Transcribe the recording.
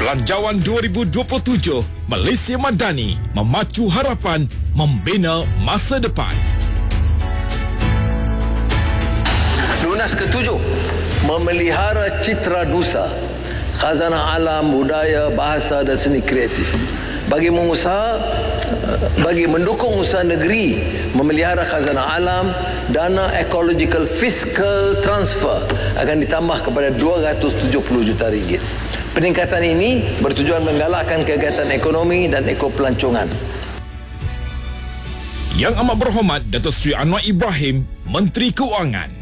Belanjawan 2027, Malaysia Madani, memacu harapan, membina masa depan. Lunas ke-7, memelihara citra nusa, khazanah alam, budaya, bahasa dan seni kreatif. Bagi mendukung usaha negeri memelihara khazanah alam, dana ecological fiscal transfer akan ditambah kepada 270 juta ringgit. Peningkatan ini bertujuan menggalakkan kegiatan ekonomi dan ekopelancongan. Yang Amat Berhormat Datuk Seri Anwar Ibrahim, Menteri Keuangan.